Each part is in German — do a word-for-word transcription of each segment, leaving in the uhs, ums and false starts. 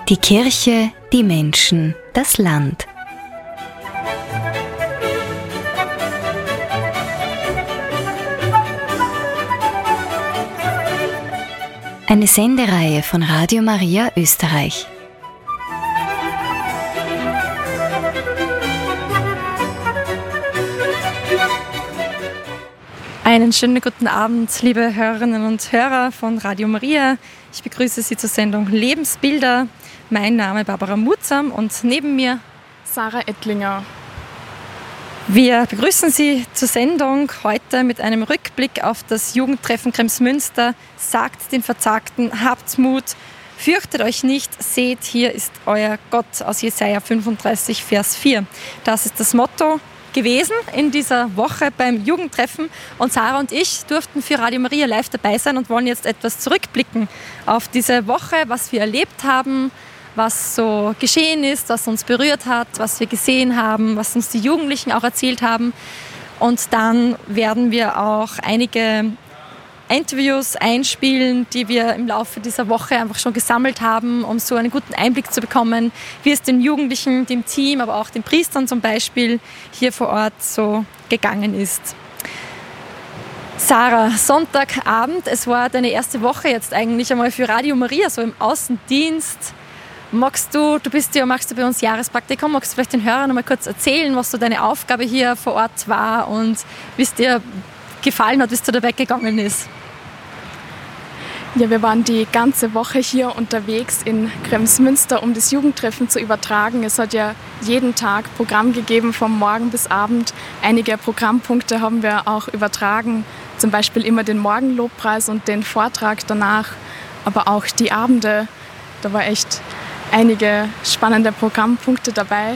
Die Kirche, die Menschen, das Land. Eine Sendereihe von Radio Maria Österreich. Einen schönen guten Abend, liebe Hörerinnen und Hörer von Radio Maria. Ich begrüße Sie zur Sendung Lebensbilder. Mein Name ist Barbara Mutzam und neben mir Sarah Ettlinger. Wir begrüßen Sie zur Sendung heute mit einem Rückblick auf das Jugendtreffen Kremsmünster. Sagt den Verzagten, habt Mut, fürchtet euch nicht, seht, hier ist euer Gott aus Jesaja fünfunddreißig, Vers vier. Das ist das Motto gewesen in dieser Woche beim Jugendtreffen. Und Sarah und ich durften für Radio Maria live dabei sein und wollen jetzt etwas zurückblicken auf diese Woche, was wir erlebt haben, was so geschehen ist, was uns berührt hat, was wir gesehen haben, was uns die Jugendlichen auch erzählt haben. Und dann werden wir auch einige Interviews einspielen, die wir im Laufe dieser Woche einfach schon gesammelt haben, um so einen guten Einblick zu bekommen, wie es den Jugendlichen, dem Team, aber auch den Priestern zum Beispiel hier vor Ort so gegangen ist. Sarah, Sonntagabend, es war deine erste Woche jetzt eigentlich einmal für Radio Maria, so im Außendienst. Magst du, du bist ja, machst du bei uns Jahrespraktikum, magst du vielleicht den Hörern noch mal kurz erzählen, was so deine Aufgabe hier vor Ort war und wie es dir gefallen hat, wie es dir dabei gegangen ist? Ja, wir waren die ganze Woche hier unterwegs in Kremsmünster, um das Jugendtreffen zu übertragen. Es hat ja jeden Tag Programm gegeben, vom Morgen bis Abend. Einige Programmpunkte haben wir auch übertragen, zum Beispiel immer den Morgenlobpreis und den Vortrag danach, aber auch die Abende. Da war echt einige spannende Programmpunkte dabei,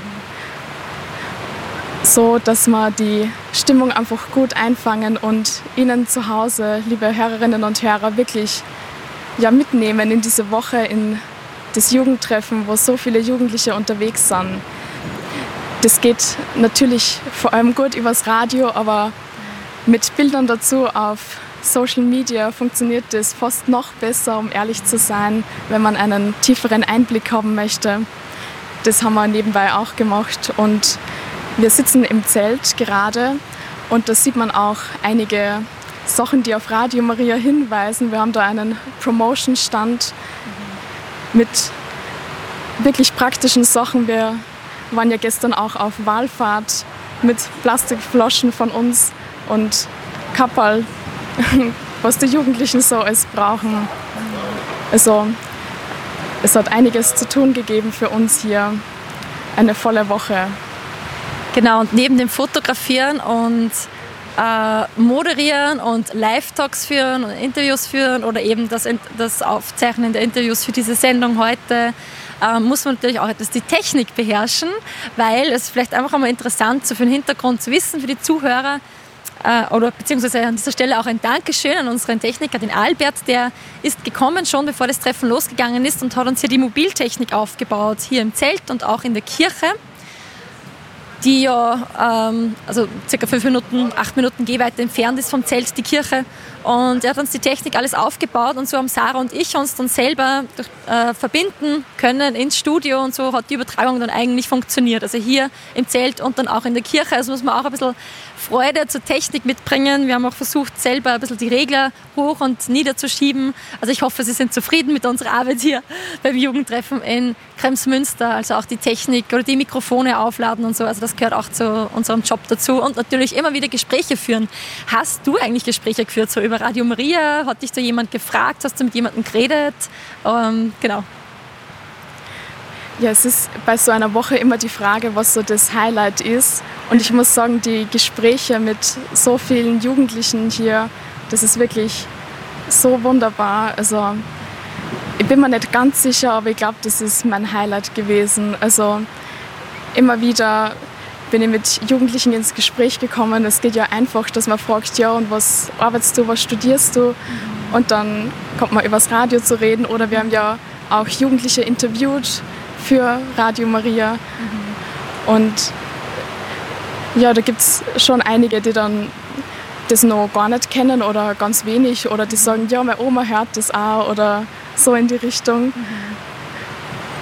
so dass wir die Stimmung einfach gut einfangen und Ihnen zu Hause, liebe Hörerinnen und Hörer, wirklich ja, mitnehmen in diese Woche, in das Jugendtreffen, wo so viele Jugendliche unterwegs sind. Das geht natürlich vor allem gut übers Radio, aber mit Bildern dazu auf Social Media funktioniert das fast noch besser, um ehrlich zu sein, wenn man einen tieferen Einblick haben möchte. Das haben wir nebenbei auch gemacht und wir sitzen im Zelt gerade und da sieht man auch einige Sachen, die auf Radio Maria hinweisen. Wir haben da einen Promotion-Stand mit wirklich praktischen Sachen. Wir waren ja gestern auch auf Wallfahrt mit Plastikflaschen von uns und Kapperl, was die Jugendlichen so alles brauchen. Also es hat einiges zu tun gegeben für uns hier. Eine volle Woche. Genau, und neben dem Fotografieren und äh, Moderieren und Live-Talks führen und Interviews führen oder eben das, das Aufzeichnen der Interviews für diese Sendung heute, äh, muss man natürlich auch etwas die Technik beherrschen, weil es vielleicht einfach einmal interessant so für den Hintergrund zu wissen, für die Zuhörer, oder beziehungsweise an dieser Stelle auch ein Dankeschön an unseren Techniker, den Albert, der ist gekommen schon, bevor das Treffen losgegangen ist und hat uns hier die Mobiltechnik aufgebaut, hier im Zelt und auch in der Kirche, die ja ähm, also circa fünf Minuten, acht Minuten Gehweite entfernt ist vom Zelt, die Kirche. Und er hat uns die Technik alles aufgebaut und so haben Sarah und ich uns dann selber durch, äh, verbinden können ins Studio und so hat die Übertragung dann eigentlich funktioniert. Also hier im Zelt und dann auch in der Kirche. Also muss man auch ein bisschen Freude zur Technik mitbringen. Wir haben auch versucht, selber ein bisschen die Regler hoch und nieder zu schieben. Also ich hoffe, Sie sind zufrieden mit unserer Arbeit hier beim Jugendtreffen in Kremsmünster. Also auch die Technik oder die Mikrofone aufladen und so. Also das gehört auch zu unserem Job dazu. Und natürlich immer wieder Gespräche führen. Hast du eigentlich Gespräche geführt so über Radio Maria? Hat dich da jemand gefragt? Hast du mit jemandem geredet? Ähm, genau. Ja, es ist bei so einer Woche immer die Frage, was so das Highlight ist. Und ich muss sagen, die Gespräche mit so vielen Jugendlichen hier, das ist wirklich so wunderbar. Also ich bin mir nicht ganz sicher, aber ich glaube, das ist mein Highlight gewesen. Also immer wieder bin ich mit Jugendlichen ins Gespräch gekommen. Es geht ja einfach, dass man fragt, ja, und was arbeitest du, was studierst du? Und dann kommt man übers Radio zu reden. Oder wir haben ja auch Jugendliche interviewt für Radio Maria. Mhm. Und ja, da gibt es schon einige, die dann das noch gar nicht kennen oder ganz wenig oder die sagen, ja, meine Oma hört das auch oder so in die Richtung. Mhm.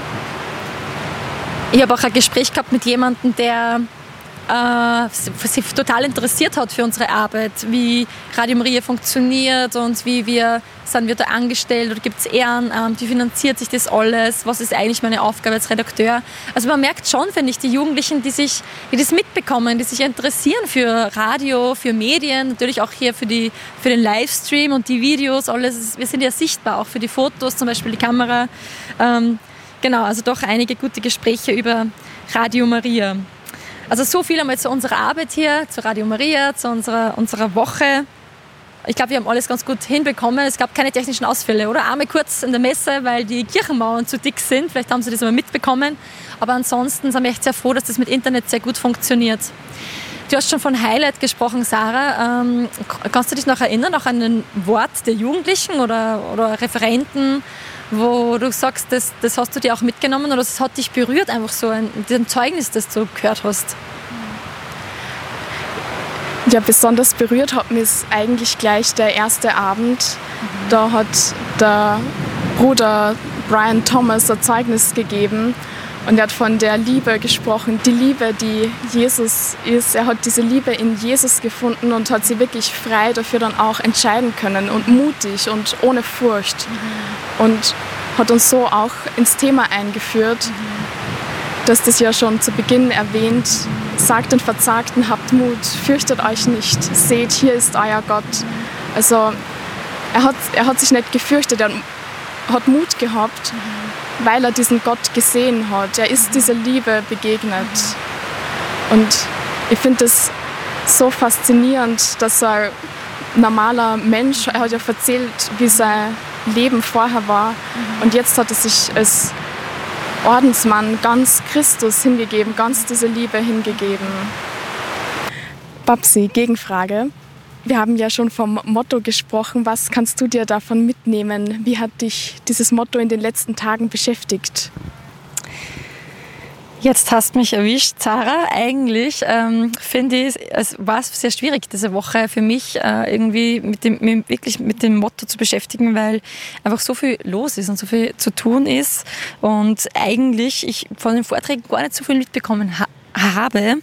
Ich habe auch ein Gespräch gehabt mit jemandem, der äh, sich total interessiert hat für unsere Arbeit, wie Radio Maria funktioniert und wie wir, sind wir da angestellt oder gibt es Ehrenamt, wie finanziert sich das alles, was ist eigentlich meine Aufgabe als Redakteur. Also man merkt schon, finde ich, die Jugendlichen, die sich, die das mitbekommen, die sich interessieren für Radio, für Medien, natürlich auch hier für, die, für den Livestream und die Videos, alles. Wir sind ja sichtbar, auch für die Fotos, zum Beispiel die Kamera. Ähm, genau, also doch einige gute Gespräche über Radio Maria. Also so viel einmal zu unserer Arbeit hier, zu Radio Maria, zu unserer, unserer Woche. Ich glaube, wir haben alles ganz gut hinbekommen. Es gab keine technischen Ausfälle, oder? Einmal kurz in der Messe, weil die Kirchenmauern zu dick sind. Vielleicht haben Sie das mal mitbekommen. Aber ansonsten sind wir echt sehr froh, dass das mit Internet sehr gut funktioniert. Du hast schon von Highlight gesprochen, Sarah. Ähm, kannst du dich noch erinnern, auch an ein Wort der Jugendlichen oder, oder Referenten, wo du sagst, das, das hast du dir auch mitgenommen oder das hat dich berührt, einfach so ein, ein Zeugnis, das du gehört hast? Ja, besonders berührt hat mich eigentlich gleich der erste Abend. Mhm. Da hat der Bruder Brian Thomas ein Zeugnis gegeben und er hat von der Liebe gesprochen, die Liebe, die Jesus ist. Er hat diese Liebe in Jesus gefunden und hat sie wirklich frei dafür dann auch entscheiden können und mutig und ohne Furcht. Mhm. Und hat uns so auch ins Thema eingeführt, mhm. dass das ja schon zu Beginn erwähnt, sagt den Verzagten, habt Mut, fürchtet euch nicht, seht, hier ist euer Gott. Also er hat, er hat sich nicht gefürchtet, er hat Mut gehabt, mhm. weil er diesen Gott gesehen hat. Er ist dieser Liebe begegnet. Und ich finde es so faszinierend, dass er ein normaler Mensch, er hat ja erzählt, wie sein Leben vorher war. Mhm. Und jetzt hat er sich als Ordensmann ganz Christus hingegeben, ganz diese Liebe hingegeben. Babsi, Gegenfrage. Wir haben ja schon vom Motto gesprochen. Was kannst du dir davon mitnehmen? Wie hat dich dieses Motto in den letzten Tagen beschäftigt? Jetzt hast du mich erwischt, Sarah. Eigentlich ähm, finde ich, es war sehr schwierig, diese Woche für mich äh, irgendwie mit dem, mit, wirklich mit dem Motto zu beschäftigen, weil einfach so viel los ist und so viel zu tun ist und eigentlich ich von den Vorträgen gar nicht so viel mitbekommen ha- habe.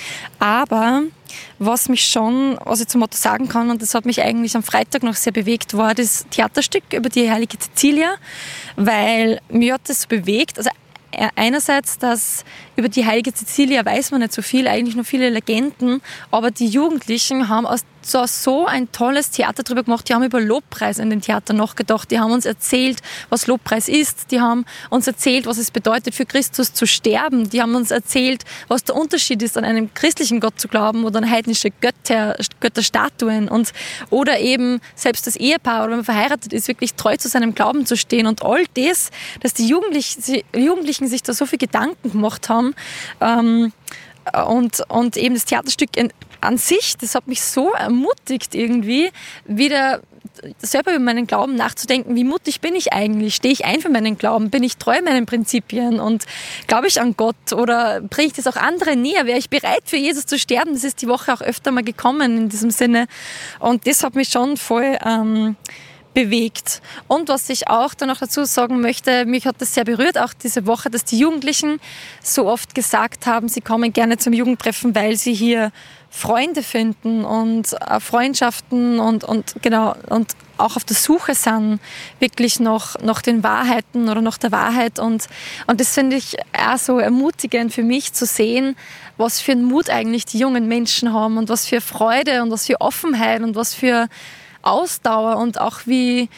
Aber was mich schon, was ich zum Motto sagen kann, und das hat mich eigentlich am Freitag noch sehr bewegt, war das Theaterstück über die heilige Cäcilia, weil mir hat das so bewegt, also einerseits, dass über die heilige Cäcilia weiß man nicht so viel, eigentlich nur viele Legenden, aber die Jugendlichen haben aus so, so ein tolles Theater drüber gemacht. Die haben über Lobpreis in den Theatern nachgedacht. Die haben uns erzählt, was Lobpreis ist. Die haben uns erzählt, was es bedeutet, für Christus zu sterben. Die haben uns erzählt, was der Unterschied ist, an einen christlichen Gott zu glauben oder an heidnische Götter, Götterstatuen. Und, oder eben selbst das Ehepaar oder wenn man verheiratet ist, wirklich treu zu seinem Glauben zu stehen. Und all das, dass die Jugendlichen, die Jugendlichen sich da so viel Gedanken gemacht haben, ähm, und, und eben das Theaterstück in, an sich, das hat mich so ermutigt irgendwie, wieder selber über meinen Glauben nachzudenken, wie mutig bin ich eigentlich, stehe ich ein für meinen Glauben, bin ich treu meinen Prinzipien und glaube ich an Gott oder bringe ich das auch anderen näher, wäre ich bereit für Jesus zu sterben, das ist die Woche auch öfter mal gekommen in diesem Sinne und das hat mich schon voll ähm, bewegt. Und was ich auch dann noch dazu sagen möchte, mich hat das sehr berührt, auch diese Woche, dass die Jugendlichen so oft gesagt haben, sie kommen gerne zum Jugendtreffen, weil sie hier Freunde finden und äh, Freundschaften und, und, genau, und auch auf der Suche sind, wirklich noch, noch den Wahrheiten oder noch der Wahrheit. Und, und das finde ich auch so ermutigend für mich zu sehen, was für einen Mut eigentlich die jungen Menschen haben und was für Freude und was für Offenheit und was für Ausdauer und auch wie,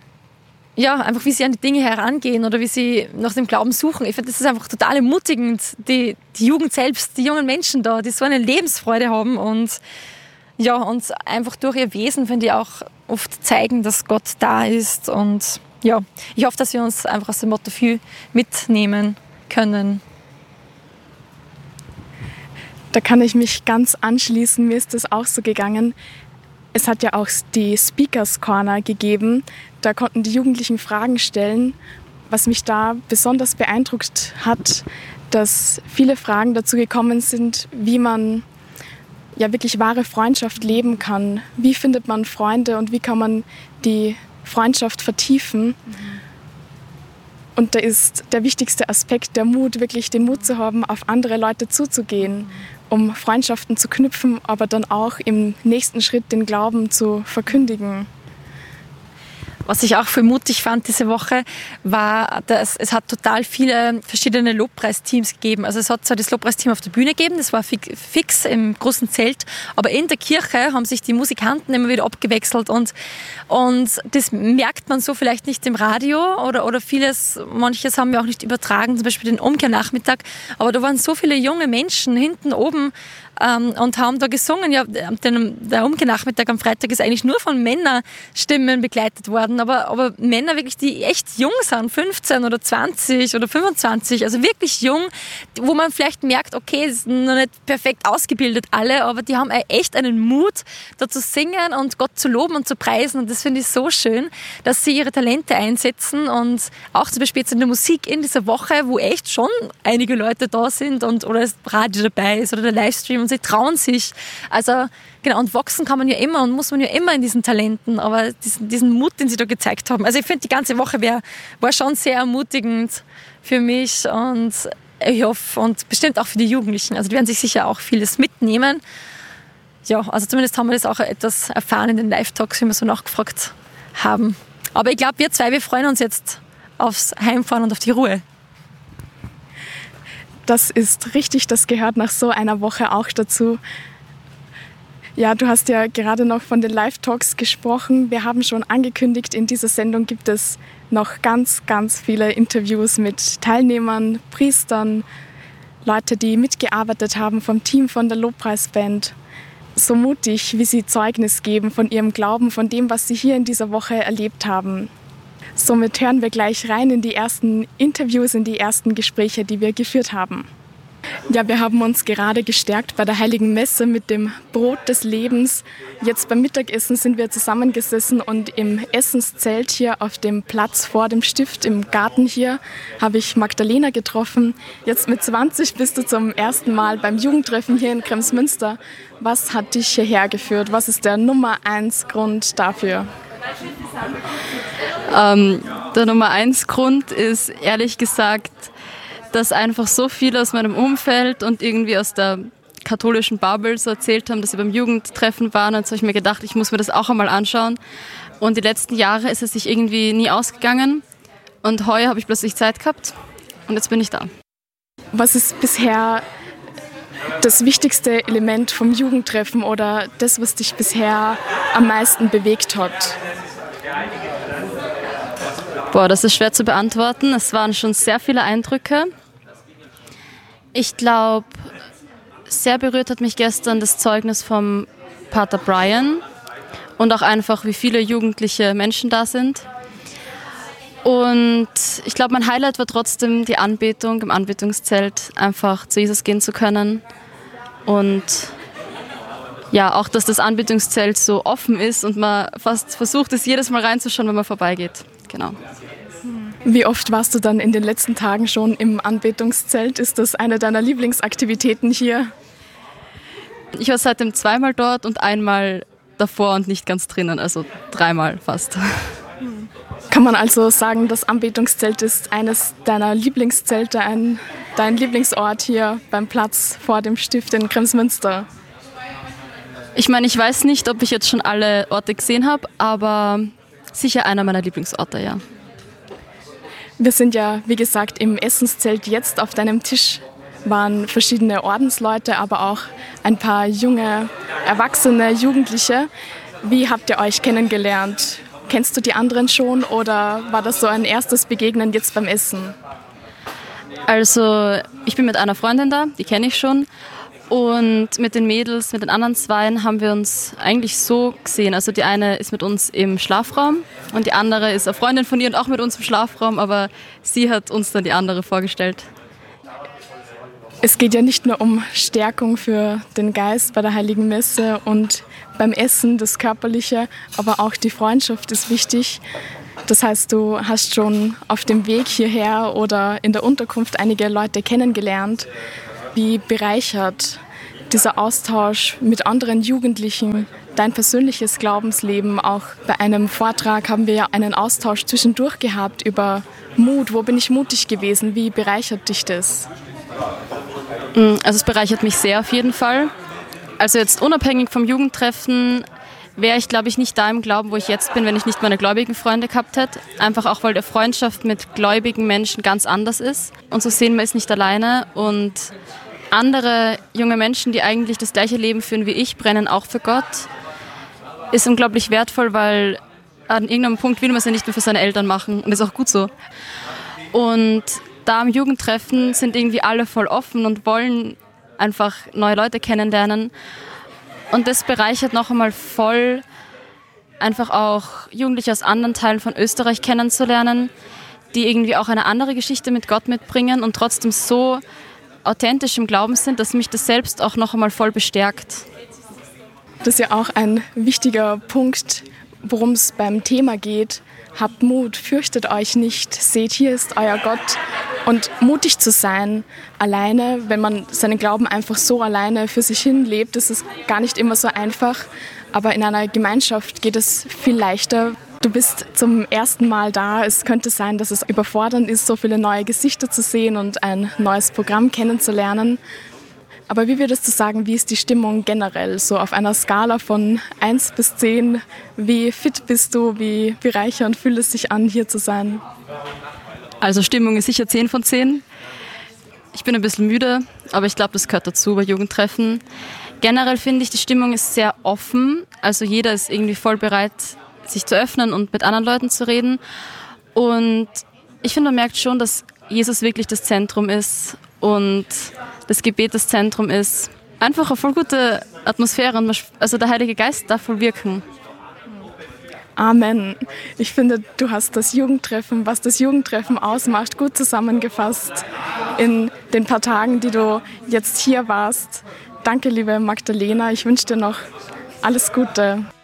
ja, einfach wie sie an die Dinge herangehen oder wie sie nach dem Glauben suchen. Ich finde, das ist einfach total ermutigend, die, die Jugend selbst, die jungen Menschen da, die so eine Lebensfreude haben und ja, und einfach durch ihr Wesen, finde ich, auch oft zeigen, dass Gott da ist und ja, ich hoffe, dass wir uns einfach aus dem Motto viel mitnehmen können. Da kann ich mich ganz anschließen, mir ist das auch so gegangen. Es hat ja auch die Speakers Corner gegeben. Da konnten die Jugendlichen Fragen stellen. Was mich da besonders beeindruckt hat, dass viele Fragen dazu gekommen sind, wie man ja wirklich wahre Freundschaft leben kann. Wie findet man Freunde und wie kann man die Freundschaft vertiefen? Mhm. Und da ist der wichtigste Aspekt der Mut, wirklich den Mut zu haben, auf andere Leute zuzugehen, um Freundschaften zu knüpfen, aber dann auch im nächsten Schritt den Glauben zu verkündigen. Was ich auch voll mutig fand diese Woche, war, dass es hat total viele verschiedene Lobpreisteams gegeben. Also es hat zwar das Lobpreisteam auf der Bühne gegeben, das war fix im großen Zelt, aber in der Kirche haben sich die Musikanten immer wieder abgewechselt und, und das merkt man so vielleicht nicht im Radio oder, oder vieles, manches haben wir auch nicht übertragen, zum Beispiel den Umkehrnachmittag, aber da waren so viele junge Menschen hinten oben ähm, und haben da gesungen. Ja, den, der Umkehrnachmittag am Freitag ist eigentlich nur von Männerstimmen begleitet worden. Aber, aber Männer wirklich, die echt jung sind, fünfzehn oder zwanzig oder fünfundzwanzig, also wirklich jung, wo man vielleicht merkt, okay, es sind noch nicht perfekt ausgebildet alle, aber die haben echt einen Mut, da zu singen und Gott zu loben und zu preisen. Und das finde ich so schön, dass sie ihre Talente einsetzen und auch zum Beispiel jetzt in der Musik in dieser Woche, wo echt schon einige Leute da sind und oder das Radio dabei ist oder der Livestream und sie trauen sich. Also genau, und wachsen kann man ja immer und muss man ja immer in diesen Talenten, aber diesen, diesen Mut, den sie da gezeigt haben. Also ich finde, die ganze Woche wär, war schon sehr ermutigend für mich und ich hoffe, und bestimmt auch für die Jugendlichen. Also die werden sich sicher auch vieles mitnehmen. Ja, also zumindest haben wir das auch etwas erfahren in den Live-Talks, wie wir so nachgefragt haben. Aber ich glaube, wir zwei, wir freuen uns jetzt aufs Heimfahren und auf die Ruhe. Das ist richtig, das gehört nach so einer Woche auch dazu. Ja, du hast ja gerade noch von den Live-Talks gesprochen. Wir haben schon angekündigt, in dieser Sendung gibt es noch ganz, ganz viele Interviews mit Teilnehmern, Priestern, Leute, die mitgearbeitet haben vom Team von der Lobpreisband. So mutig, wie sie Zeugnis geben von ihrem Glauben, von dem, was sie hier in dieser Woche erlebt haben. Somit hören wir gleich rein in die ersten Interviews, in die ersten Gespräche, die wir geführt haben. Ja, wir haben uns gerade gestärkt bei der Heiligen Messe mit dem Brot des Lebens. Jetzt beim Mittagessen sind wir zusammengesessen und im Essenszelt hier auf dem Platz vor dem Stift im Garten hier habe ich Magdalena getroffen. Jetzt mit zwanzig bist du zum ersten Mal beim Jugendtreffen hier in Kremsmünster. Was hat dich hierher geführt? Was ist der Nummer eins Grund dafür? Ähm, der Nummer eins Grund ist ehrlich gesagt, dass einfach so viele aus meinem Umfeld und irgendwie aus der katholischen Bubble so erzählt haben, dass sie beim Jugendtreffen waren. Und so habe ich mir gedacht, ich muss mir das auch einmal anschauen. Und die letzten Jahre ist es sich irgendwie nie ausgegangen. Und heuer habe ich plötzlich Zeit gehabt und jetzt bin ich da. Was ist bisher das wichtigste Element vom Jugendtreffen oder das, was dich bisher am meisten bewegt hat? Boah, das ist schwer zu beantworten. Es waren schon sehr viele Eindrücke. Ich glaube, sehr berührt hat mich gestern das Zeugnis vom Pater Brian und auch einfach, wie viele jugendliche Menschen da sind. Und ich glaube, mein Highlight war trotzdem die Anbetung im Anbetungszelt, einfach zu Jesus gehen zu können. Und ja, auch, dass das Anbetungszelt so offen ist und man fast versucht, es jedes Mal reinzuschauen, wenn man vorbeigeht. Genau. Wie oft warst du dann in den letzten Tagen schon im Anbetungszelt? Ist das eine deiner Lieblingsaktivitäten hier? Ich war seitdem zweimal dort und einmal davor und nicht ganz drinnen, also dreimal fast. Kann man also sagen, das Anbetungszelt ist eines deiner Lieblingszelte, ein, dein Lieblingsort hier beim Platz vor dem Stift in Kremsmünster? Ich meine, ich weiß nicht, ob ich jetzt schon alle Orte gesehen habe, aber sicher einer meiner Lieblingsorte, ja. Wir sind ja, wie gesagt, im Essenszelt. Jetzt auf deinem Tisch waren verschiedene Ordensleute, aber auch ein paar junge, erwachsene Jugendliche. Wie habt ihr euch kennengelernt? Kennst du die anderen schon oder war das so ein erstes Begegnen jetzt beim Essen? Also ich bin mit einer Freundin da, die kenne ich schon. Und mit den Mädels, mit den anderen Zweien haben wir uns eigentlich so gesehen. Also die eine ist mit uns im Schlafraum und die andere ist eine Freundin von ihr und auch mit uns im Schlafraum, aber sie hat uns dann die andere vorgestellt. Es geht ja nicht nur um Stärkung für den Geist bei der Heiligen Messe und beim Essen, das Körperliche, aber auch die Freundschaft ist wichtig. Das heißt, du hast schon auf dem Weg hierher oder in der Unterkunft einige Leute kennengelernt. Wie bereichert dieser Austausch mit anderen Jugendlichen dein persönliches Glaubensleben. Auch bei einem Vortrag haben wir ja einen Austausch zwischendurch gehabt über Mut. Wo bin ich mutig gewesen? Wie bereichert dich das? Also es bereichert mich sehr auf jeden Fall. Also jetzt unabhängig vom Jugendtreffen wäre ich, glaube ich, nicht da im Glauben, wo ich jetzt bin, wenn ich nicht meine gläubigen Freunde gehabt hätte. Einfach auch, weil die Freundschaft mit gläubigen Menschen ganz anders ist. Und so sehen wir es nicht alleine. Und andere junge Menschen, die eigentlich das gleiche Leben führen wie ich, brennen auch für Gott. Ist unglaublich wertvoll, weil an irgendeinem Punkt will man es ja nicht nur für seine Eltern machen. Und das ist auch gut so. Und da am Jugendtreffen sind irgendwie alle voll offen und wollen einfach neue Leute kennenlernen. Und das bereichert noch einmal voll, einfach auch Jugendliche aus anderen Teilen von Österreich kennenzulernen, die irgendwie auch eine andere Geschichte mit Gott mitbringen und trotzdem so authentisch im Glauben sind, dass mich das selbst auch noch einmal voll bestärkt. Das ist ja auch ein wichtiger Punkt, worum es beim Thema geht. Habt Mut, fürchtet euch nicht, seht, hier ist euer Gott. Und mutig zu sein, alleine, wenn man seinen Glauben einfach so alleine für sich hin lebt, ist es gar nicht immer so einfach. Aber in einer Gemeinschaft geht es viel leichter. Du bist zum ersten Mal da. Es könnte sein, dass es überfordernd ist, so viele neue Gesichter zu sehen und ein neues Programm kennenzulernen. Aber wie würdest du sagen, wie ist die Stimmung generell? So auf einer Skala von eins bis zehn, wie fit bist du, wie bereichernd fühlt es sich an, hier zu sein? Also Stimmung ist sicher zehn von zehn. Ich bin ein bisschen müde, aber ich glaube, das gehört dazu bei Jugendtreffen. Generell finde ich, die Stimmung ist sehr offen. Also jeder ist irgendwie voll bereit, sich zu öffnen und mit anderen Leuten zu reden. Und ich finde, man merkt schon, dass Jesus wirklich das Zentrum ist und das Gebet das Zentrum ist. Einfach eine voll gute Atmosphäre und also der Heilige Geist darf voll wirken. Amen. Ich finde, du hast das Jugendtreffen, was das Jugendtreffen ausmacht, gut zusammengefasst in den paar Tagen, die du jetzt hier warst. Danke, liebe Magdalena. Ich wünsche dir noch alles Gute.